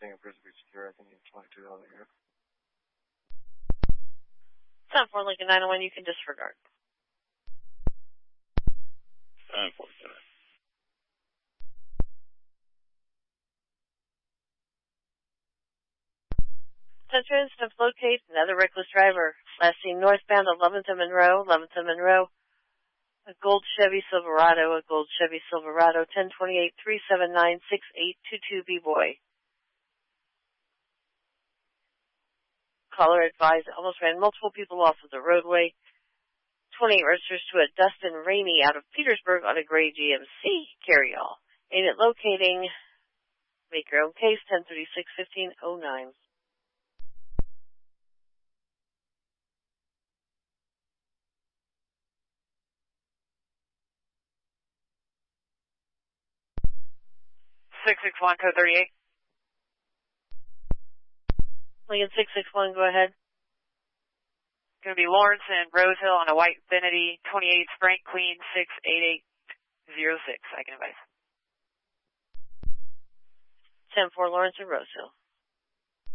everything appears to be secure. I can use 22 out of here. 10-4 Lincoln 901, you can disregard. 10-4, Attention, to locate another reckless driver. Last seen northbound 11th and Monroe, a gold Chevy Silverado, 1028-379-6822 B-Boy. Caller advised almost ran multiple people off of the roadway. 28 registers to a Dustin Ramey out of Petersburg on a gray GMC carryall. Aimed at locating, make your own case, 1036-1509. 661, code 38. Lincoln 661, go ahead. Going to be Lawrence and Rose Hill on a white Infiniti, 28 Frank Queen 68806. I can advise. 10-4 Lawrence and Rose Hill.